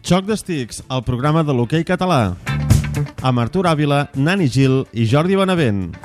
Xoc d'Estics, el programa de l'hoquei català. Amb Artur Àvila, Nani Gil i Jordi Benavent.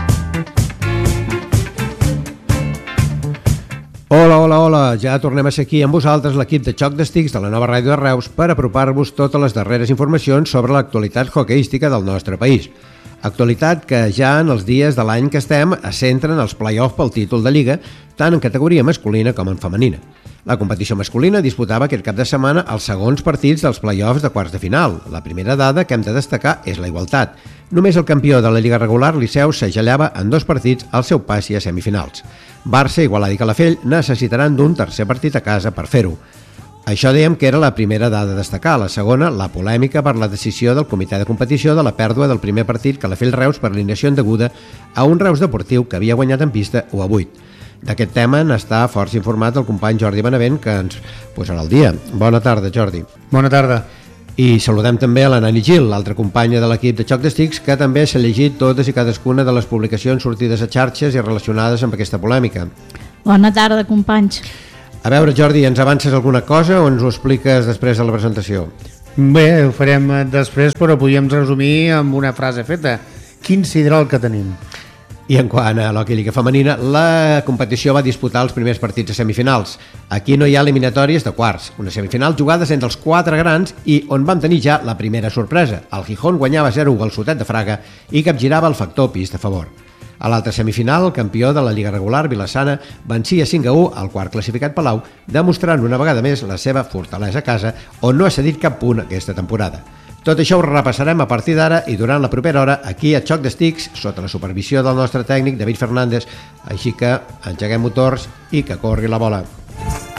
Hola, ja tornem a ser aquí amb vosaltres, l'equip de Xoc d'Estics de la nova ràdio de Reus, per apropar-vos totes les darreres informacions sobre l'actualitat hoqueística del nostre país. Actualitat que ja en els dies de l'any que estem es centren els play-off pel títol de Lliga, tant en categoria masculina com en femenina. La competició masculina disputava aquest cap de setmana els segons partits dels play-offs de quarts de final. La primera dada que hem de destacar és la igualtat. Només el campió de la Lliga regular, Liceu, s'agellava en 2 partits al seu passi a semifinals. Barça, Igualada i Calafell necessitaran d'un tercer partit a casa per fer-ho. Això dèiem que era la primera dada a destacar. La segona, la polèmica per la decisió del comitè de competició de la pèrdua del primer partit Calafell-Reus per alineació indeguda a un Reus deportiu que havia guanyat en pista 1-8. D'aquest tema n'està força informat el company Jordi Benavent, que ens posarà al dia. Bona tarda, Jordi. Bona tarda. I saludem també a la Nani Gil, l'altra companya de l'equip de Xoc d'Estics, que també s'ha llegit totes i cadascuna de les publicacions sortides a xarxes i relacionades amb aquesta polèmica. Bona tarda, companys. A veure, Jordi, ens avances alguna cosa o ens ho expliques després de la presentació? Bé, ho farem després, però podríem resumir amb una frase feta. Quin sidral que tenim. I en quant a l'hoquei lliga femenina, la competició va disputar els primers partits a semifinals. Aquí no hi ha eliminatòries de quarts, unes semifinals jugades entre els 4 grans i on vam tenir ja la primera sorpresa. El Gijón guanyava 0-1 al Sotet de Fraga i capgirava el factor pista a favor. A l'altra semifinal, el campió de la Lliga regular, Vilassana, vencia 5-1 al quart classificat Palau, demostrant una vegada més la seva fortalesa a casa, on no ha cedit cap punt aquesta temporada. Tot això ho repassarem a partir d'ara i durant la propera hora aquí a Xoc d'Estics, sota la supervisió del nostre tècnic David Fernández. Així que engeguem motors i que corri la bola.